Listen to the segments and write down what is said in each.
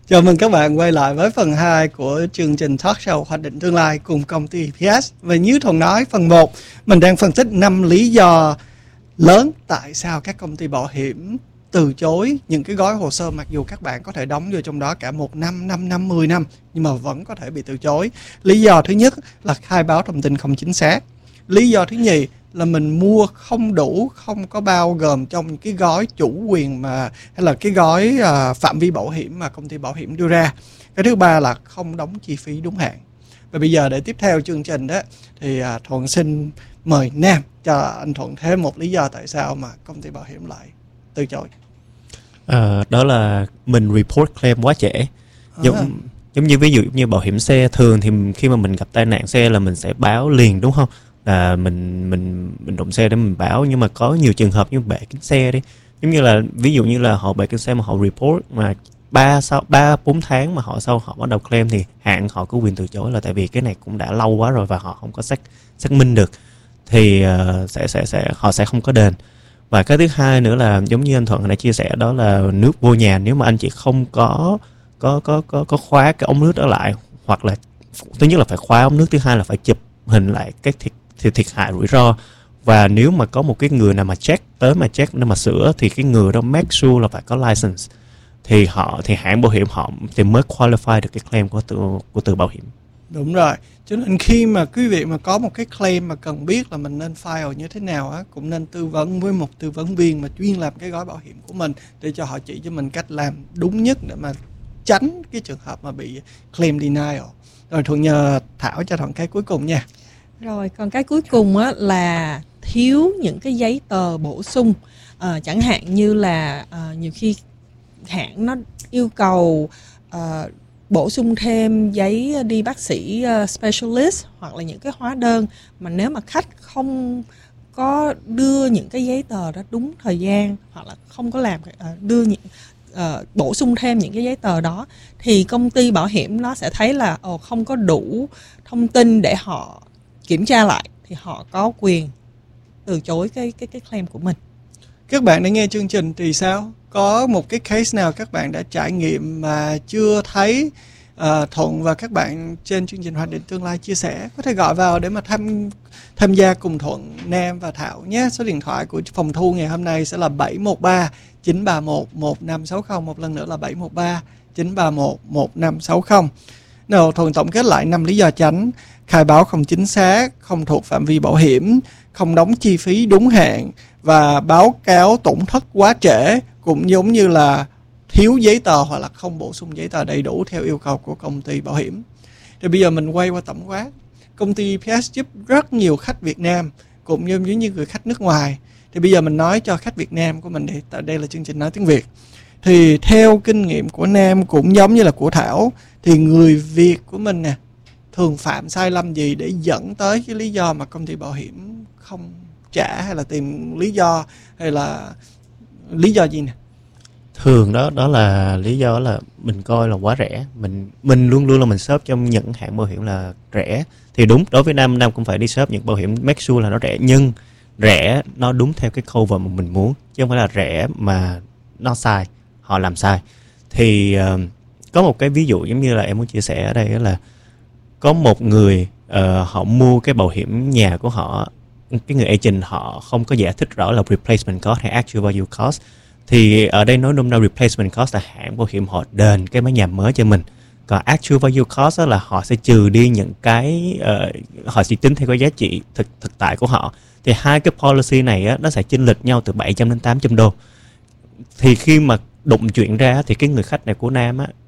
Chào mừng các bạn quay lại với phần 2 của chương trình talk show Hoạch định tương lai cùng công ty PS. Và như Thuận nói, phần 1 mình đang phân tích 5 lý do lớn tại sao các công ty bảo hiểm từ chối những cái gói hồ sơ mặc dù các bạn có thể đóng vô trong đó cả 1 năm, 5 năm, 10 năm nhưng mà vẫn có thể bị từ chối. Lý do thứ nhất là khai báo thông tin không chính xác. Lý do thứ nhì là mình mua không đủ, không có bao gồm trong cái gói chủ quyền mà hay là cái gói phạm vi bảo hiểm mà công ty bảo hiểm đưa ra. Cái thứ ba là không đóng chi phí đúng hạn. Và bây giờ để tiếp theo chương trình đó thì Thuận xin mời Nam cho anh Thuận thêm một lý do tại sao mà công ty bảo hiểm lại từ chối. Đó là mình report claim quá trễ. Giống như ví dụ như bảo hiểm xe thường thì khi mà mình gặp tai nạn xe là mình sẽ báo liền, đúng không? Là mình đụng xe để mình báo. Nhưng mà có nhiều trường hợp như bể kính xe đi, giống như là ví dụ như là họ bể kính xe mà họ report mà 3-4 tháng mà họ bắt đầu claim thì hạn họ có quyền từ chối, là tại vì cái này cũng đã lâu quá rồi và họ không có xác minh được thì họ sẽ không có đền. Và cái thứ hai nữa là giống như anh Thuận đã chia sẻ, đó là nước vô nhà. Nếu mà anh chị không có khóa cái ống nước đó lại, hoặc là thứ nhất là phải khóa ống nước, thứ hai là phải chụp hình lại cái thiệt hại rủi ro. Và nếu mà có một cái người nào mà check để mà sửa thì cái người đó make sure là phải có license, thì hãng bảo hiểm họ thì mới qualify được cái claim của từ bảo hiểm. Đúng rồi. Cho nên khi mà quý vị mà có một cái claim mà cần biết là mình nên file như thế nào á, cũng nên tư vấn với một tư vấn viên mà chuyên làm cái gói bảo hiểm của mình để cho họ chỉ cho mình cách làm đúng nhất để mà tránh cái trường hợp mà bị claim denial. Rồi Thuận nhờ Thảo cho Thuận cái cuối cùng nha. Rồi còn cái cuối cùng á là thiếu những cái giấy tờ bổ sung, chẳng hạn như là nhiều khi hãng nó yêu cầu bổ sung thêm giấy đi bác sĩ specialist hoặc là những cái hóa đơn, mà nếu mà khách không có đưa những cái giấy tờ đó đúng thời gian hoặc là không có làm bổ sung thêm những cái giấy tờ đó thì công ty bảo hiểm nó sẽ thấy là không có đủ thông tin để họ kiểm tra lại, thì họ có quyền từ chối cái claim của mình. Các bạn đã nghe chương trình thì sao? Có một cái case nào các bạn đã trải nghiệm mà chưa thấy Thuận và các bạn trên chương trình Hoạch định tương lai chia sẻ? Có thể gọi vào để mà tham gia cùng Thuận, Nam và Thảo nhé. Số điện thoại của phòng thu ngày hôm nay sẽ là 713 931 1560. Một lần nữa là 713 931 1560. Nào, Thuận tổng kết lại 5 lý do tránh: khai báo không chính xác, không thuộc phạm vi bảo hiểm, không đóng chi phí đúng hạn và báo cáo tổn thất quá trễ, cũng giống như là thiếu giấy tờ hoặc là không bổ sung giấy tờ đầy đủ theo yêu cầu của công ty bảo hiểm. Thì bây giờ mình quay qua tổng quát. Công ty PS giúp rất nhiều khách Việt Nam cũng như những người khách nước ngoài. Thì bây giờ mình nói cho khách Việt Nam của mình, tại đây là chương trình nói tiếng Việt. Thì theo kinh nghiệm của Nam cũng giống như là của Thảo, thì người Việt của mình nè thường phạm sai lầm gì để dẫn tới cái lý do mà công ty bảo hiểm không trả, hay là tìm lý do, hay là lý do gì nè? Thường đó là lý do là mình coi là quá rẻ. Mình luôn luôn là mình shop trong những hãng bảo hiểm là rẻ. Thì đúng, đối với Nam cũng phải đi shop những bảo hiểm make sure là nó rẻ, nhưng rẻ nó đúng theo cái cover mà mình muốn, chứ không phải là rẻ mà nó sai, họ làm sai. Thì có một cái ví dụ giống như là em muốn chia sẻ ở đây là có một người họ mua cái bảo hiểm nhà của họ, cái người agent họ không có giải thích rõ là replacement cost hay actual value cost. Thì ở đây nói nôm na replacement cost là hãng bảo hiểm họ đền cái mái nhà mới cho mình, còn actual value cost là họ sẽ trừ đi những cái họ sẽ tính theo cái giá trị thực tại của họ. Thì hai cái policy này á, nó sẽ chênh lệch nhau từ 700 đến 800 đô. Thì khi mà đụng chuyện ra thì cái người khách này của Nam á,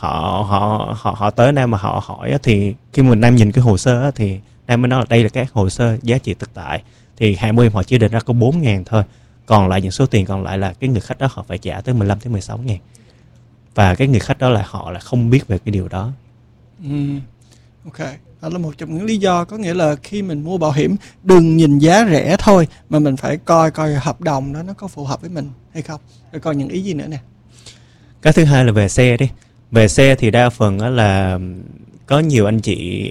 họ tới Nam mà họ hỏi á, thì khi mà Nam nhìn cái hồ sơ á, thì Nam mới nói là đây là cái hồ sơ giá trị thực tại, thì hãng bảo hiểm họ chỉ định ra có 4.000 thôi, còn lại những số tiền còn lại là cái người khách đó họ phải trả tới 15 tới 16.000. Và cái người khách đó là họ là không biết về cái điều đó. Ok, đó là một trong những lý do. Có nghĩa là khi mình mua bảo hiểm đừng nhìn giá rẻ thôi, mà mình phải coi hợp đồng đó nó có phù hợp với mình hay không. Rồi còn những ý gì nữa nè? Cái thứ hai là về xe đi. Về xe thì đa phần đó là có nhiều anh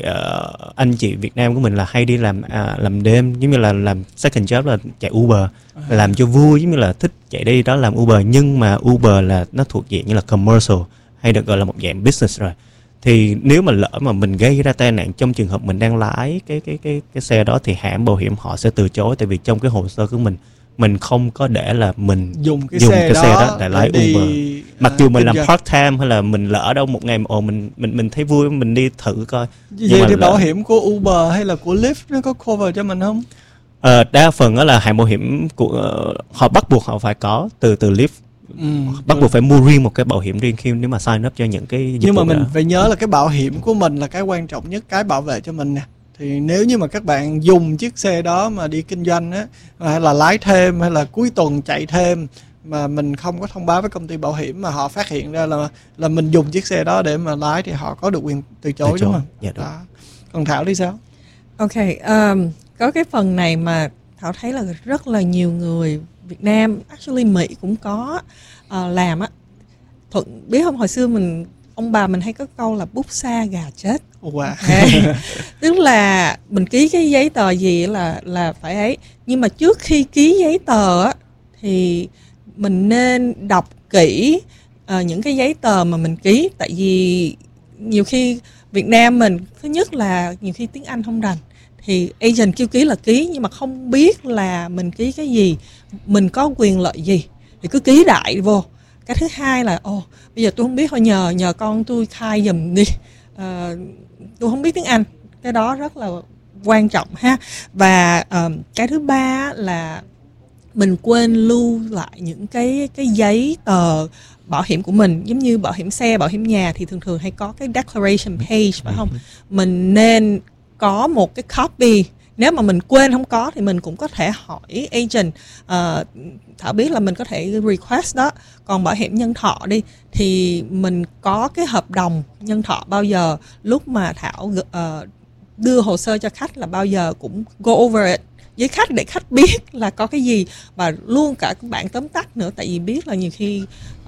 chị Việt Nam của mình là hay đi làm đêm, giống như là làm second job là chạy Uber, làm cho vui, giống như là thích chạy đi đó làm Uber. Nhưng mà Uber là nó thuộc diện như là commercial hay được gọi là một dạng business rồi. Thì nếu mà lỡ mà mình gây ra tai nạn trong trường hợp mình đang lái cái xe đó thì hãng bảo hiểm họ sẽ từ chối, tại vì trong cái hồ sơ của mình không có để là mình dùng cái xe đó để lái đi, Uber. Mặc dù mình làm doanh. part time hay là mình lỡ đâu một ngày mình thấy vui mình đi thử coi. Vậy thì bảo hiểm của Uber hay là của Lyft nó có cover cho mình không? Đa phần đó là hãng bảo hiểm của họ bắt buộc họ phải có từ Lyft. Bắt buộc phải mua riêng một cái bảo hiểm riêng khi nếu mà sign up cho những cái dịch nhưng mà vụ mình đó. phải nhớ là cái bảo hiểm của mình là cái quan trọng nhất, cái bảo vệ cho mình nè. Thì nếu như mà các bạn dùng chiếc xe đó mà đi kinh doanh á, hay là lái thêm hay là cuối tuần chạy thêm mà mình không có thông báo với công ty bảo hiểm mà họ phát hiện ra là mình dùng chiếc xe đó để mà lái thì họ có được quyền từ chối đúng không? Dạ, đúng. Đó. Còn Thảo thì sao? Ok, có cái phần này mà Thảo thấy là rất là nhiều người Việt Nam, actually Mỹ cũng có làm á. Thuận biết không, hồi xưa ông bà mình hay có câu là bút xa gà chết. Wow. Tức là mình ký cái giấy tờ gì là phải ấy, nhưng mà trước khi ký giấy tờ á thì mình nên đọc kỹ những cái giấy tờ mà mình ký, tại vì nhiều khi Việt Nam mình thứ nhất là nhiều khi tiếng Anh không rành, thì agent kêu ký là ký nhưng mà không biết là mình ký cái gì, mình có quyền lợi gì thì cứ ký đại vô. Cái thứ hai là bây giờ tôi không biết, thôi nhờ con tôi khai giùm đi, tôi không biết tiếng Anh. Cái đó rất là quan trọng ha. Và cái thứ ba là mình quên lưu lại những cái giấy tờ bảo hiểm của mình, giống như bảo hiểm xe, bảo hiểm nhà thì thường hay có cái declaration page, phải không? Mình nên có một cái copy. Nếu mà mình quên không có thì mình cũng có thể hỏi agent. Thảo biết là mình có thể request đó. Còn bảo hiểm nhân thọ đi thì mình có cái hợp đồng nhân thọ bao giờ lúc mà Thảo đưa hồ sơ cho khách là bao giờ cũng go over it với khách để khách biết là có cái gì, và luôn cả các bạn tóm tắt nữa, tại vì biết là nhiều khi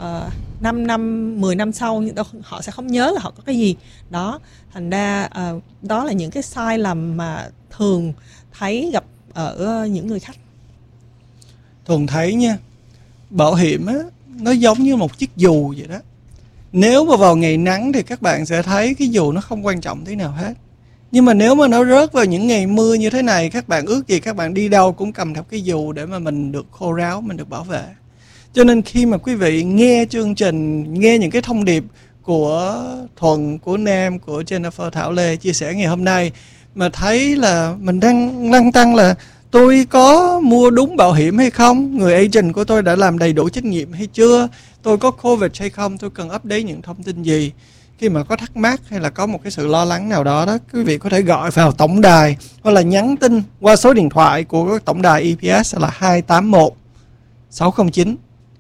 5 năm 10 năm sau họ sẽ không nhớ là họ có cái gì đó. Thành ra đó là những cái sai lầm mà thường thấy gặp ở những người khách. Thường thấy nha, bảo hiểm á nó giống như một chiếc dù vậy đó. Nếu mà vào ngày nắng thì các bạn sẽ thấy cái dù nó không quan trọng thế nào hết. Nhưng mà nếu mà nó rớt vào những ngày mưa như thế này, các bạn ước gì các bạn đi đâu cũng cầm theo cái dù để mà mình được khô ráo, mình được bảo vệ. Cho nên khi mà quý vị nghe chương trình, nghe những cái thông điệp của Thuận, của Nam, của Jennifer, Thảo Lê chia sẻ ngày hôm nay, mà thấy là mình đang lăn tăn là tôi có mua đúng bảo hiểm hay không, người agent của tôi đã làm đầy đủ trách nhiệm hay chưa, tôi có coverage hay không, tôi cần update những thông tin gì. Khi mà có thắc mắc hay là có một cái sự lo lắng nào đó, quý vị có thể gọi vào tổng đài hoặc là nhắn tin qua số điện thoại của tổng đài EPS là 281 609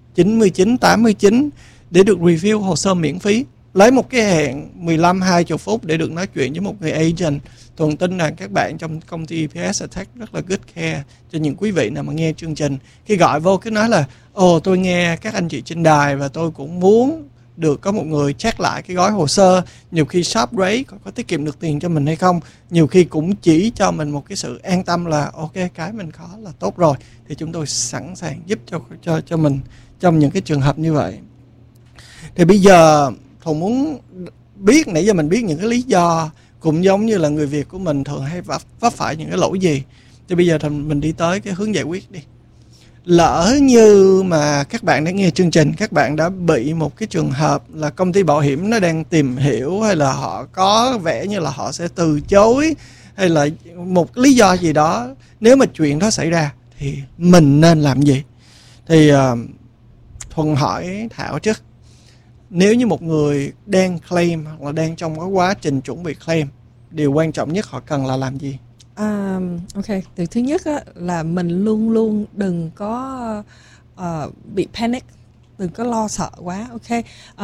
99 89 để được review hồ sơ miễn phí. Lấy một cái hẹn 15-20 phút để được nói chuyện với một người agent. Thuận tin rằng các bạn trong công ty EPS sẽ take rất là good care cho những quý vị nào mà nghe chương trình. Khi gọi vô cứ nói là tôi nghe các anh chị trên đài và tôi cũng muốn được có một người check lại cái gói hồ sơ. Nhiều khi shop rate có tiết kiệm được tiền cho mình hay không, nhiều khi cũng chỉ cho mình một cái sự an tâm là ok, cái mình có là tốt rồi, thì chúng tôi sẵn sàng giúp cho mình trong những cái trường hợp như vậy. Thì bây giờ Thuận muốn biết, nãy giờ mình biết những cái lý do cũng giống như là người Việt của mình thường hay vấp phải những cái lỗi gì, thì bây giờ thì mình đi tới cái hướng giải quyết đi. Lỡ như mà các bạn đã nghe chương trình, các bạn đã bị một cái trường hợp là công ty bảo hiểm nó đang tìm hiểu, hay là họ có vẻ như là họ sẽ từ chối, hay là một lý do gì đó, nếu mà chuyện đó xảy ra thì mình nên làm gì? Thì Thuận hỏi Thảo trước. Nếu như một người đang claim hoặc là đang trong cái quá trình chuẩn bị claim, điều quan trọng nhất họ cần là làm gì? Ok, từ thứ nhất á, là mình luôn luôn đừng có bị panic, đừng có lo sợ quá. Ok,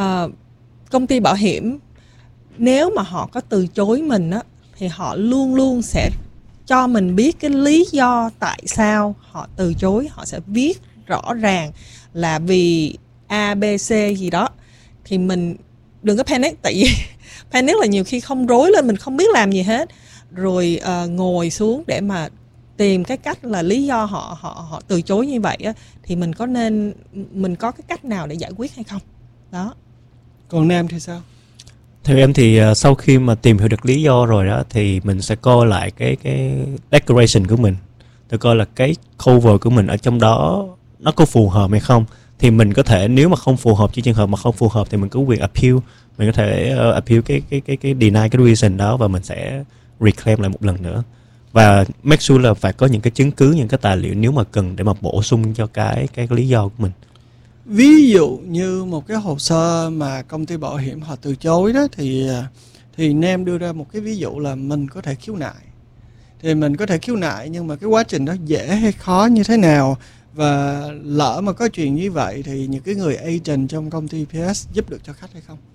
công ty bảo hiểm nếu mà họ có từ chối mình á, thì họ luôn luôn sẽ cho mình biết cái lý do tại sao họ từ chối. Họ sẽ viết rõ ràng là vì A, B, C gì đó. Thì mình đừng có panic, tại vì panic là nhiều khi không rối lên, mình không biết làm gì hết. Rồi ngồi xuống để mà tìm cái cách là lý do họ từ chối như vậy á, thì mình có cái cách nào để giải quyết hay không đó. Còn Nam thì sao? Theo em thì sau khi mà tìm hiểu được lý do rồi đó thì mình sẽ coi lại cái decoration của mình. Tôi coi là cái cover của mình ở trong đó nó có phù hợp hay không. Thì mình có thể, nếu mà không phù hợp, chỉ trường hợp mà không phù hợp thì mình có quyền appeal. Mình có thể appeal cái deny cái reason đó và mình sẽ reclaim lại một lần nữa. Và make sure là phải có những cái chứng cứ, những cái tài liệu nếu mà cần để mà bổ sung cho cái lý do của mình. Ví dụ như một cái hồ sơ mà công ty bảo hiểm họ từ chối đó, thì Nam đưa ra một cái ví dụ là mình có thể khiếu nại. Thì mình có thể khiếu nại, nhưng mà cái quá trình đó dễ hay khó như thế nào, và lỡ mà có chuyện như vậy thì những cái người agent trong công ty PS giúp được cho khách hay không?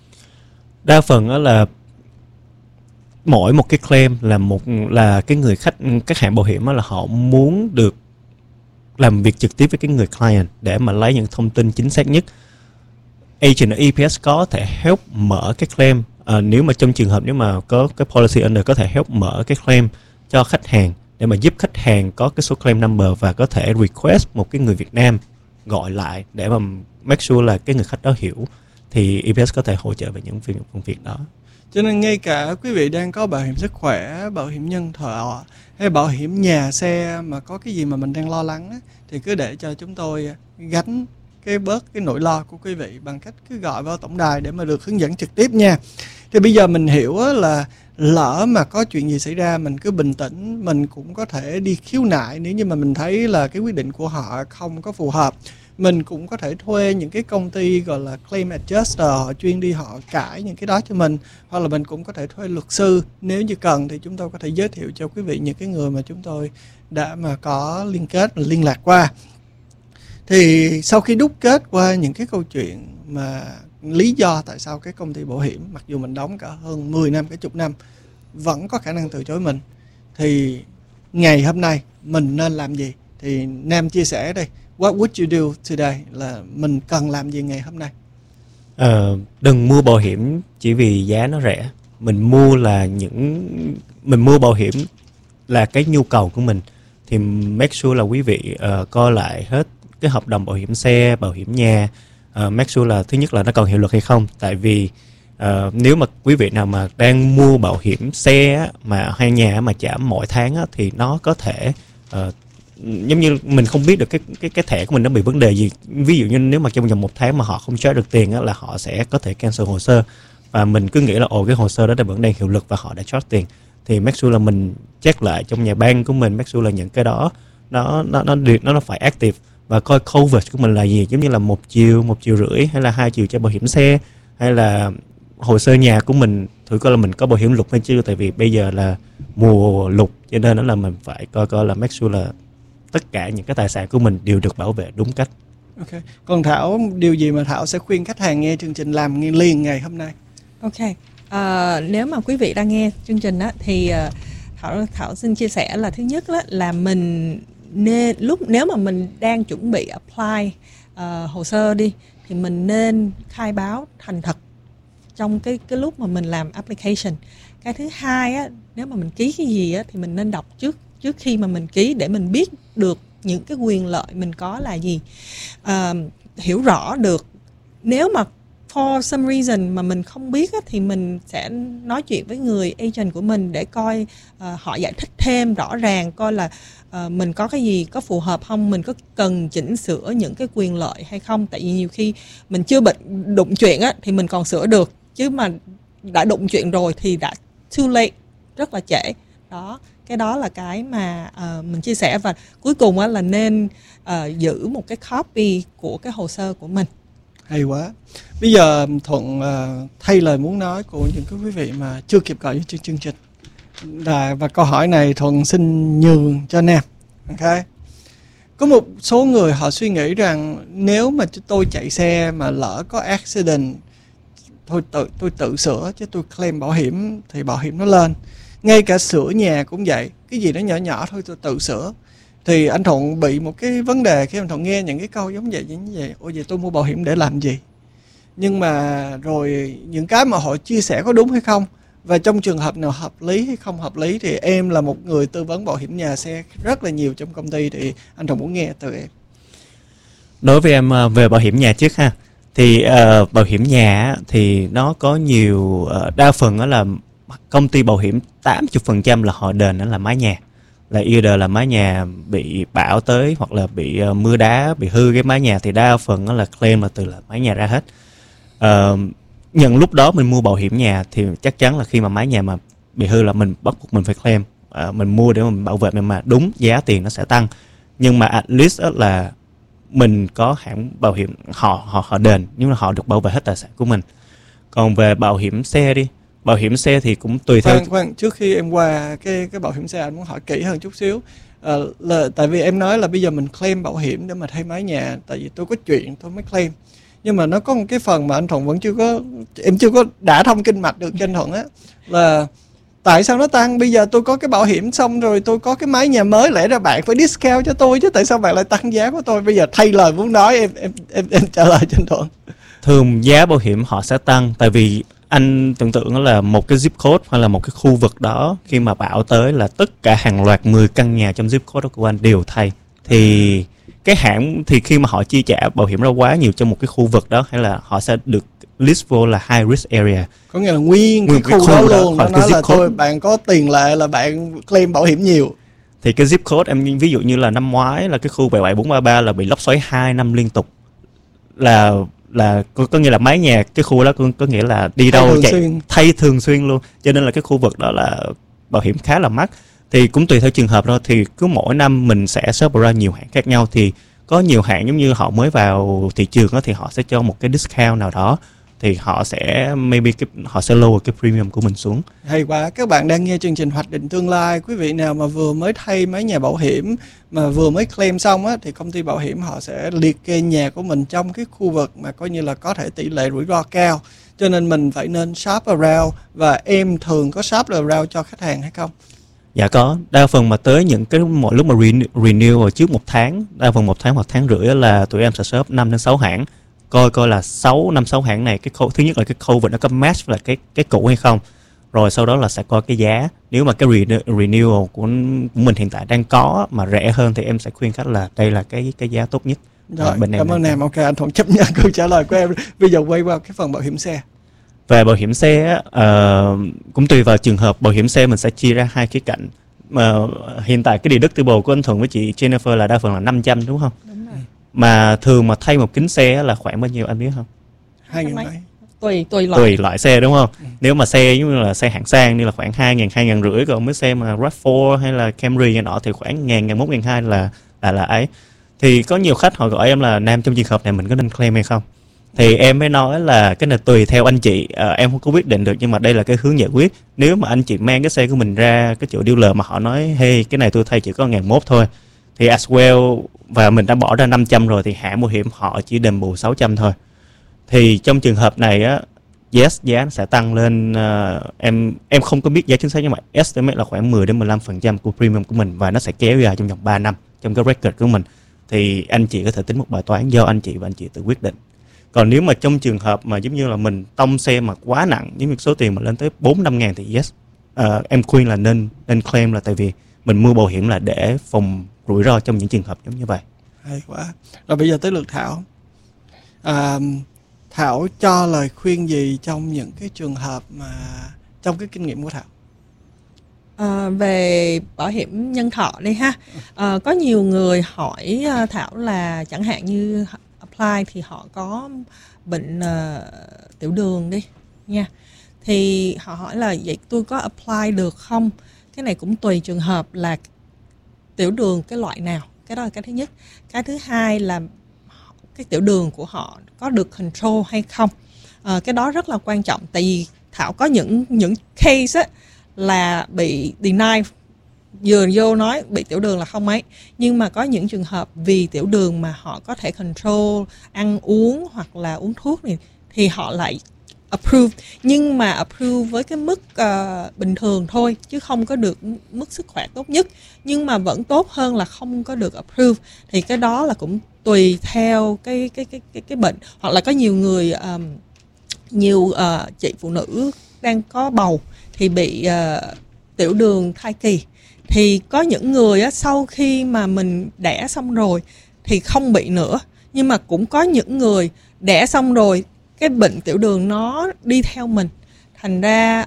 Đa phần đó là mỗi một cái claim là cái người các hãng bảo hiểm đó là họ muốn được làm việc trực tiếp với cái người client để mà lấy những thông tin chính xác nhất. Agent ở EPS có thể help mở cái claim, nếu mà trong trường hợp nếu mà có cái policy owner có thể help mở cái claim cho khách hàng để mà giúp khách hàng có cái số claim number và có thể request một cái người Việt Nam gọi lại để mà make sure là cái người khách đó hiểu, thì EPS có thể hỗ trợ về những công việc đó. Cho nên ngay cả quý vị đang có bảo hiểm sức khỏe, bảo hiểm nhân thọ hay bảo hiểm nhà xe mà có cái gì mà mình đang lo lắng á, thì cứ để cho chúng tôi gánh bớt cái nỗi lo của quý vị bằng cách cứ gọi vào tổng đài để mà được hướng dẫn trực tiếp nha. Thì bây giờ mình hiểu là lỡ mà có chuyện gì xảy ra mình cứ bình tĩnh, mình cũng có thể đi khiếu nại nếu như mà mình thấy là cái quyết định của họ không có phù hợp. Mình cũng có thể thuê những cái công ty gọi là claim adjuster, họ chuyên đi họ cãi những cái đó cho mình. Hoặc là mình cũng có thể thuê luật sư, nếu như cần thì chúng tôi có thể giới thiệu cho quý vị những cái người mà chúng tôi đã mà có liên kết, liên lạc qua. Thì sau khi đúc kết qua những cái câu chuyện mà lý do tại sao cái công ty bảo hiểm, mặc dù mình đóng cả hơn 10 năm, cả chục năm, vẫn có khả năng từ chối mình, thì ngày hôm nay mình nên làm gì? Thì Nam chia sẻ đây. What would you do today? Là mình cần làm gì ngày hôm nay? Đừng mua bảo hiểm chỉ vì giá nó rẻ. Mình mua bảo hiểm là cái nhu cầu của mình. Thì make sure là quý vị coi lại hết cái hợp đồng bảo hiểm xe, bảo hiểm nhà, make sure là thứ nhất là nó còn hiệu lực hay không. Tại vì nếu mà quý vị nào mà đang mua bảo hiểm xe mà hay nhà mà trả mỗi tháng á, thì nó có thể giống như mình không biết được cái thẻ của mình nó bị vấn đề gì. Ví dụ như nếu mà trong vòng 1 tháng mà họ không charge được tiền á, là họ sẽ có thể cancel hồ sơ, và mình cứ nghĩ là cái hồ sơ đó vẫn đang hiệu lực và họ đã charge tiền. Thì make sure là mình check lại trong nhà băng của mình, make sure là những cái đó nó phải active, và coi coverage của mình là gì, giống như là 1 triệu, 1,5 triệu hay là 2 triệu cho bảo hiểm xe, hay là hồ sơ nhà của mình thử coi là mình có bảo hiểm lục hay chưa. Tại vì bây giờ là mùa lục, cho nên đó là mình phải coi là make sure là tất cả những cái tài sản của mình đều được bảo vệ đúng cách. Ok. Còn Thảo, điều gì mà Thảo sẽ khuyên khách hàng nghe chương trình làm liền ngày hôm nay? Ok. Nếu mà quý vị đang nghe chương trình á, thì Thảo xin chia sẻ là thứ nhất là mình nên nếu mà mình đang chuẩn bị apply hồ sơ đi, thì mình nên khai báo thành thật trong cái lúc mà mình làm application. Cái thứ hai á, nếu mà mình ký cái gì á, thì mình nên đọc trước khi mà mình ký để mình biết được những cái quyền lợi mình có là gì, hiểu rõ được. Nếu mà for some reason mà mình không biết á, thì mình sẽ nói chuyện với người agent của mình để coi họ giải thích thêm rõ ràng, coi là mình có cái gì có phù hợp không, mình có cần chỉnh sửa những cái quyền lợi hay không. Tại vì nhiều khi mình chưa đụng chuyện á, thì mình còn sửa được, chứ mà đã đụng chuyện rồi thì đã too late, rất là trễ. Đó, cái đó là cái mà mình chia sẻ. Và cuối cùng á, là nên giữ một cái copy của cái hồ sơ của mình. Hay quá. Bây giờ Thuận thay lời muốn nói của những cái quý vị mà chưa kịp gọi cho chương trình. Và câu hỏi này Thuận xin nhường cho Nam. Ok. Có một số người họ suy nghĩ rằng nếu mà tôi chạy xe mà lỡ có accident, thôi tôi tự sửa chứ tôi claim bảo hiểm thì bảo hiểm nó lên. Ngay cả sửa nhà cũng vậy, cái gì nó nhỏ nhỏ thôi tôi tự sửa. Thì anh Thuận bị một cái vấn đề khi anh Thuận nghe những cái câu giống vậy. Ôi vậy tôi mua bảo hiểm để làm gì? Nhưng mà rồi những cái mà họ chia sẻ có đúng hay không? Và trong trường hợp nào hợp lý hay không hợp lý, thì em là một người tư vấn bảo hiểm nhà xe rất là nhiều trong công ty, thì anh Thuận muốn nghe từ em. Đối với em về bảo hiểm nhà trước ha, Thì bảo hiểm nhà á, thì nó có nhiều đa phần đó là công ty bảo hiểm 80% là họ đền đó là mái nhà, là either là mái nhà bị bão tới hoặc là bị mưa đá bị hư cái mái nhà, thì đa phần đó là claim là từ là mái nhà ra hết. Nhận lúc đó mình mua bảo hiểm nhà thì chắc chắn là khi mà mái nhà mà bị hư là mình bắt buộc mình phải claim. Mình mua để mà mình bảo vệ, mà đúng giá tiền nó sẽ tăng, nhưng mà at least là mình có hãng bảo hiểm họ đền, nhưng mà họ được bảo vệ hết tài sản của mình. Còn về bảo hiểm xe đi, bảo hiểm xe thì cũng tùy theo. Khoan, trước khi em qua cái bảo hiểm xe, anh muốn hỏi kỹ hơn chút xíu. Là tại vì em nói là bây giờ mình claim bảo hiểm để mà thay mái nhà, tại vì tôi có chuyện tôi mới claim, nhưng mà nó có một cái phần mà anh Thuận vẫn chưa có đã thông kinh mạch được cho anh Thuận á, là tại sao nó tăng? Bây giờ tôi có cái bảo hiểm xong rồi, tôi có cái mái nhà mới, lẽ ra bạn phải discount cho tôi chứ, tại sao bạn lại tăng giá của tôi? Bây giờ thay lời muốn nói, em trả lời cho anh Thuận. Thường giá bảo hiểm họ sẽ tăng, tại vì anh tưởng tượng đó là một cái zip code hoặc là một cái khu vực đó, khi mà bão tới là tất cả hàng loạt 10 căn nhà trong zip code đó của anh đều thay. Thì cái hãng thì khi mà họ chi trả bảo hiểm ra quá nhiều trong một cái khu vực đó, hay là họ sẽ được list vô là high risk area, có nghĩa là nguyên cái khu đó luôn. Nó nói là thôi bạn có tiền lệ là bạn claim bảo hiểm nhiều. Thì cái zip code em ví dụ như là năm ngoái là cái khu 77433 là bị lốc xoáy 2 năm liên tục, là có nghĩa là mái nhà cái khu đó có nghĩa là đi đâu thay thường xuyên luôn, cho nên là cái khu vực đó là bảo hiểm khá là mắc. Thì cũng tùy theo trường hợp thôi, thì cứ mỗi năm mình sẽ shop ra nhiều hãng khác nhau. Thì có nhiều hãng giống như họ mới vào thị trường đó, thì họ sẽ cho một cái discount nào đó, thì họ sẽ họ sẽ lower cái premium của mình xuống. Hay quá. Các bạn đang nghe chương trình Hoạch định Tương lai. Quý vị nào mà vừa mới thay mái nhà bảo hiểm mà vừa mới claim xong á, thì công ty bảo hiểm họ sẽ liệt kê nhà của mình trong cái khu vực mà coi như là có thể tỷ lệ rủi ro cao, cho nên mình phải nên shop around. Và em thường có shop around cho khách hàng hay không? Dạ có. Đa phần mà tới những cái mỗi lúc mà renew ở trước 1 tháng, đa phần 1 tháng hoặc tháng rưỡi là tụi em sẽ shop 5 đến 6 hãng, coi là 5-6 hãng này, thứ nhất là cái cover nó có match là cái cũ hay không, rồi sau đó là sẽ coi cái giá. Nếu mà cái renewal của mình hiện tại đang có mà rẻ hơn thì em sẽ khuyên khách là đây là cái giá tốt nhất. Rồi, cảm ơn em. Ok, anh Thuận chấp nhận câu trả lời của em. Bây giờ quay qua cái phần bảo hiểm xe. Về bảo hiểm xe cũng tùy vào trường hợp. Bảo hiểm xe mình sẽ chia ra hai khía cạnh. Hiện tại cái deductible của anh Thuận với chị Jennifer là đa phần là 500 đúng không? Đúng rồi. Mà thường mà thay một kính xe là khoảng bao nhiêu anh biết không? 2.000 mấy. Tùy loại xe đúng không? Nếu mà xe giống như là xe hạng sang như là khoảng 2.000, 2.500, còn mấy xe mà RAV4 hay là Camry này nọ thì khoảng 1.000, 1.100, 1.200 là ấy. Thì có nhiều khách họ gọi em là Nam, trong trường hợp này mình có nên claim hay không? Thì em mới nói là cái này tùy theo anh chị, em không có quyết định được, nhưng mà đây là cái hướng giải quyết. Nếu mà anh chị mang cái xe của mình ra cái chỗ dealer mà họ nói hey cái này tôi thay chỉ có 1.100 thôi, thì as well và mình đã bỏ ra 500 rồi, thì hãng bảo hiểm họ chỉ đền bù 600 thôi. Thì trong trường hợp này á, yes, giá nó sẽ tăng lên. Em không có biết giá chính xác, nhưng mà estimate là khoảng 10 đến 15% của premium của mình, và nó sẽ kéo dài trong vòng 3 năm trong cái record của mình. Thì anh chị có thể tính một bài toán do anh chị và anh chị tự quyết định. Còn nếu mà trong trường hợp mà giống như là mình tông xe mà quá nặng, với số tiền mà lên tới 4-5 ngàn thì yes, em khuyên là nên claim, là tại vì mình mua bảo hiểm là để phòng rủi ro trong những trường hợp giống như vậy. Hay quá. Rồi bây giờ tới lượt Thảo. Thảo cho lời khuyên gì trong những cái trường hợp mà trong cái kinh nghiệm của Thảo? Về bảo hiểm nhân thọ đi ha. Có nhiều người hỏi Thảo là chẳng hạn như apply thì họ có bệnh tiểu đường đi nha, thì họ hỏi là vậy tôi có apply được không? Cái này cũng tùy trường hợp là tiểu đường cái loại nào. Cái đó là cái thứ nhất. Cái thứ hai là cái tiểu đường của họ có được control hay không. Cái đó rất là quan trọng. Tại vì Thảo có những case á, là bị deny, vừa vô nói bị tiểu đường là không mấy, nhưng mà có những trường hợp vì tiểu đường mà họ có thể control ăn uống hoặc là uống thuốc này, thì họ lại approve, nhưng mà approve với cái mức bình thường thôi, chứ không có được mức sức khỏe tốt nhất, nhưng mà vẫn tốt hơn là không có được approve. Thì cái đó là cũng tùy theo cái bệnh. Hoặc là có nhiều người chị phụ nữ đang có bầu thì bị tiểu đường thai kỳ, thì có những người á, sau khi mà mình đẻ xong rồi thì không bị nữa, nhưng mà cũng có những người đẻ xong rồi cái bệnh tiểu đường nó đi theo mình, thành ra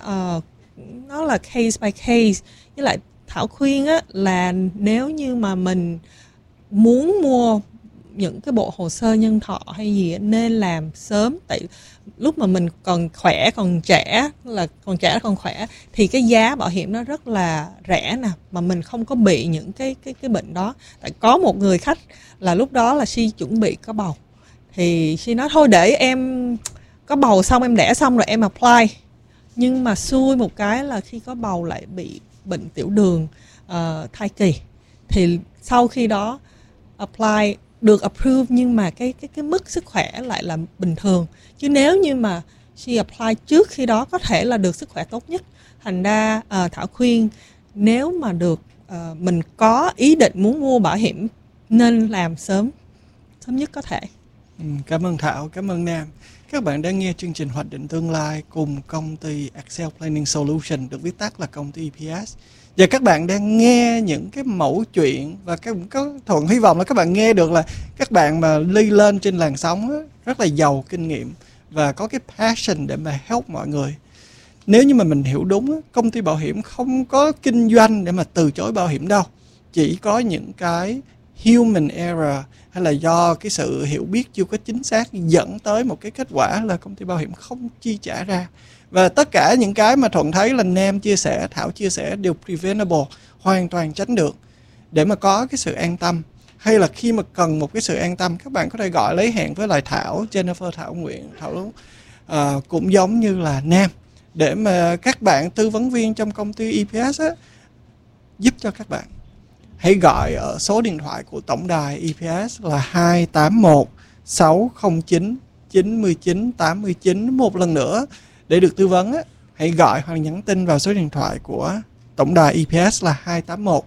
nó là case by case. Với lại Thảo khuyên á, là nếu như mà mình muốn mua những cái bộ hồ sơ nhân thọ hay gì nên làm sớm, tại lúc mà mình còn khỏe, còn trẻ còn khỏe thì cái giá bảo hiểm nó rất là rẻ nè, mà mình không có bị những cái bệnh đó. Tại có một người khách là lúc đó là She chuẩn bị có bầu, thì She nói thôi để em có bầu xong em đẻ xong rồi em apply, nhưng mà xui một cái là khi có bầu lại bị bệnh tiểu đường thai kỳ, thì sau khi đó apply được approve nhưng mà cái mức sức khỏe lại là bình thường. Chứ nếu như mà She apply trước khi đó có thể là được sức khỏe tốt nhất. Thành ra Thảo khuyên nếu mà được mình có ý định muốn mua bảo hiểm nên làm sớm nhất có thể. Cảm ơn Thảo, cảm ơn Nam. Các bạn đang nghe chương trình Hoạch định tương lai cùng công ty Excel Planning Solution, được viết tắt là công ty EPS. Và các bạn đang nghe những cái mẩu chuyện, và Thuận hy vọng là các bạn nghe được là các bạn mà ly lên trên làn sóng á, rất là giàu kinh nghiệm và có cái passion để mà help mọi người. Nếu như mà mình hiểu đúng á, công ty bảo hiểm không có kinh doanh để mà từ chối bảo hiểm đâu. Chỉ có những cái human error hay là do cái sự hiểu biết chưa có chính xác dẫn tới một cái kết quả là công ty bảo hiểm không chi trả ra. Và tất cả những cái mà Thuận thấy là Nam chia sẻ, Thảo chia sẻ đều preventable, hoàn toàn tránh được. Để mà có cái sự an tâm, hay là khi mà cần một cái sự an tâm, các bạn có thể gọi lấy hẹn với lại Thảo, Jennifer, Thảo Nguyễn, Thảo cũng giống như là Nam, để mà các bạn tư vấn viên trong công ty EPS á, giúp cho các bạn. Hãy gọi ở số điện thoại của tổng đài EPS là 281 609 99 89. Một lần nữa, để được tư vấn á, hãy gọi hoặc nhắn tin vào số điện thoại của tổng đài EPS là 281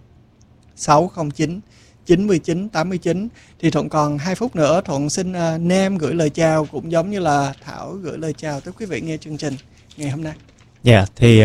609 99 89. Thì Thuận còn 2 phút nữa, Thuận xin Nam gửi lời chào cũng giống như là Thảo gửi lời chào tới quý vị nghe chương trình ngày hôm nay. Dạ, thì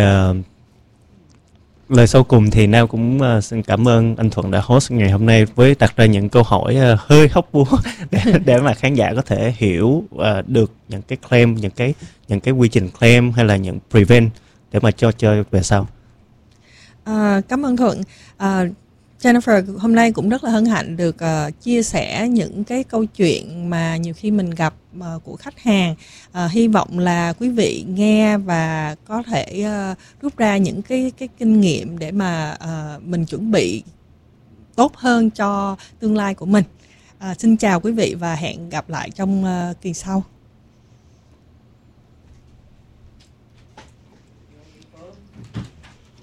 lời sau cùng thì Nam cũng xin cảm ơn anh Thuận đã host ngày hôm nay với đặt ra những câu hỏi hơi hóc búa để mà khán giả có thể hiểu được những cái claim, những cái quy trình claim hay là những prevent để mà cho về sau. Cảm ơn Thuận. Jennifer hôm nay cũng rất là hân hạnh được chia sẻ những cái câu chuyện mà nhiều khi mình gặp của khách hàng. Hy vọng là quý vị nghe và có thể rút ra những cái kinh nghiệm để mà mình chuẩn bị tốt hơn cho tương lai của mình. Xin chào quý vị và hẹn gặp lại trong kỳ sau.